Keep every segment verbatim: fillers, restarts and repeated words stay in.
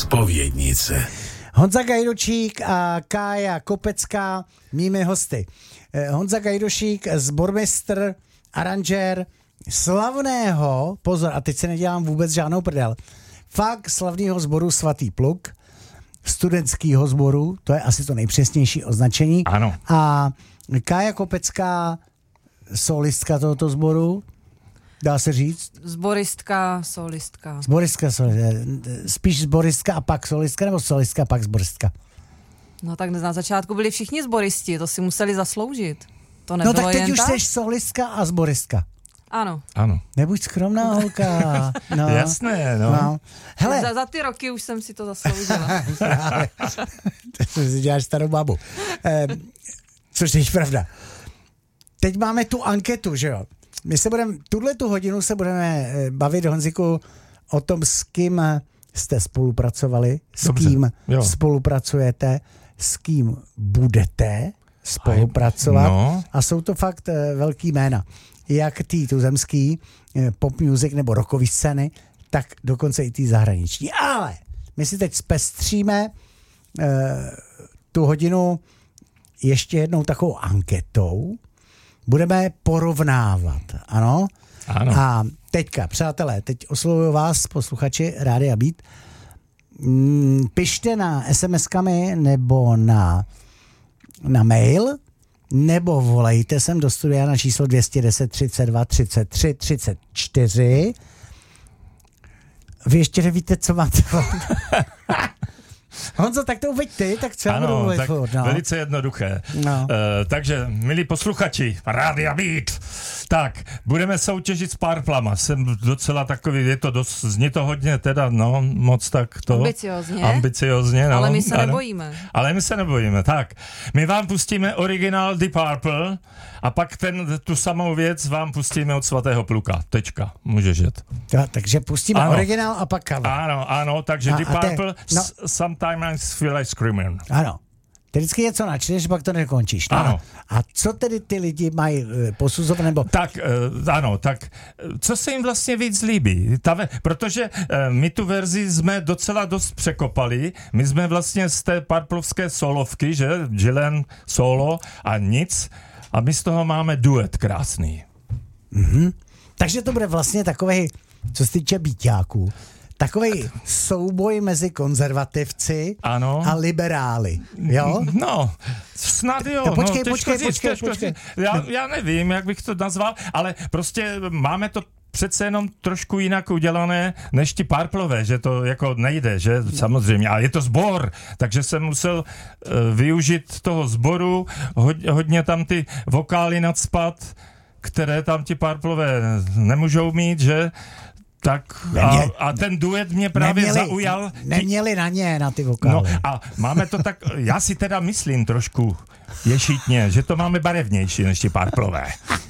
Zpovědnice. Honza Gajdošík a Kája Kopecká, mými hosty. Honza Gajdošík, zbormistr, aranžér slavného, pozor, a teď se nedělám vůbec žádnou prdel, fakt slavného sboru Svatý pluk, studentského sboru, to je asi to nejpřesnější označení. Ano. A Kája Kopecká, solistka tohoto sboru, dá se říct? Zboristka, solistka. Zboristka, solistka. Spíš zboristka a pak solistka, nebo solistka a pak zboristka? No tak na začátku byli všichni zboristi, to si museli zasloužit. To nebylo no tak teď jen už tak? jsi solistka a zboristka. Ano. Ano. Nebuď skromná holka. No. Jasné, no. no. Hele. Za, za ty roky už jsem si to zasloužila. To si děláš starou babu. Eh, což je pravda. Teď máme tu anketu, že jo? My se budeme, tuhle tu hodinu se budeme bavit, Honziku, o tom, s kým jste spolupracovali, s Dobře, kým jo. spolupracujete, s kým budete spolupracovat. No. A jsou to fakt velký jména. Jak tý tuzemský pop music nebo rockový scény, tak dokonce i tý zahraniční. Ale my si teď zpestříme uh, tu hodinu ještě jednou takovou anketou. Budeme porovnávat, ano? Ano. A teďka, přátelé, teď oslovuju vás, posluchači Rádia Beat. Mm, pište na SMSkami nebo na, na mail, nebo volejte sem do studia na číslo dvě stě deset třicet dva třicet tři třicet čtyři. Vy ještě nevíte, co máte. Honzo, tak to uveď ty, tak co já budu mluvit tak furt, no. Velice jednoduché. No. Uh, takže, milí posluchači, Rádia Beat, tak, budeme soutěžit s Purplama. Jsem docela takový, je to dost, zní to hodně teda, no, moc tak to... Ambiciozně. Ambiciozně, no. Ale my se ano. nebojíme. Ale my se nebojíme, tak. My vám pustíme originál Deep Purple a pak ten, tu samou věc vám pustíme od Svatého pluka. Tečka, můžeš jet. Ja, takže pustíme ano. originál a pak cover. Ano, ano, takže a, Deep a te, Purple, no. Sometimes Feel Like Screaming. Ano. Ty vždycky něco načneš, pak to nekončíš. No. Ano. A co tedy ty lidi mají e, posuzovat, nebo... Tak, e, ano, tak co se jim vlastně víc líbí? Ta ve, protože e, my tu verzi jsme docela dost překopali. My jsme vlastně z té Purplovské solovky, že? Gillen solo a nic. A my z toho máme duet krásný. Mhm. Takže to bude vlastně takovej, co se týče beatáků, takovej souboj mezi konzervativci ano. a liberály, jo? No, snad jo. To počkej, no, počkej, říct, počkej, počkej. Já, já nevím, jak bych to nazval, ale prostě máme to přece jenom trošku jinak udělané než ti Purplové, že to jako nejde, že samozřejmě. A je to sbor, takže jsem musel uh, využít toho sboru, hod, hodně tam ty vokály nadspat, které tam ti Purplové nemůžou mít, že? Tak a, a ten duet mě právě neměli, zaujal. Neměli na ně, na ty vokály. No a máme to tak, já si teda myslím trošku ješitně, že to máme barevnější než ti Purplové.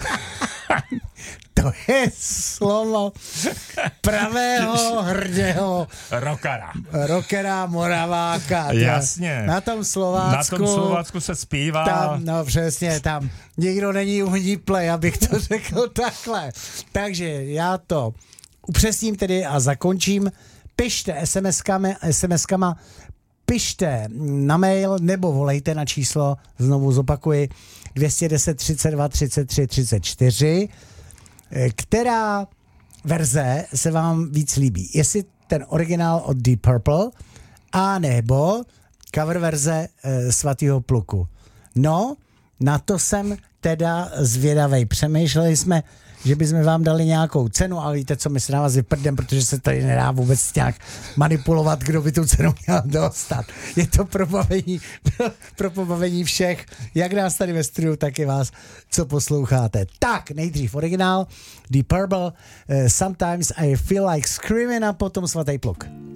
To je slovo pravého hrdého rockera. Rockera, Moraváka. Jasně. Na tom Slovácku. Na tom Slovácku se zpívá. Tam, no přesně, tam nikdo není uhníplej, abych to řekl takhle. Takže já to upřesním tedy a zakončím. Pište SMSkami, SMSkama, pište na mail nebo volejte na číslo, znovu zopakuji, dvě stě deset třicet dva třicet tři třicet čtyři. Která verze se vám víc líbí? Jestli ten originál od Deep Purple a nebo cover verze e, Svatého pluku. No, na to jsem teda zvědavej. Přemýšleli jsme, že bychom vám dali nějakou cenu, ale víte co, my se na vás vyprdem, protože se tady nedá vůbec nějak manipulovat, kdo by tu cenu měl dostat. Je to pro pobavení, pro pobavení všech, jak nás tady ve studiu, tak i vás, co posloucháte. Tak, nejdřív originál, Deep Purple, uh, Sometimes I Feel Like Screaming a potom Svatý pluk.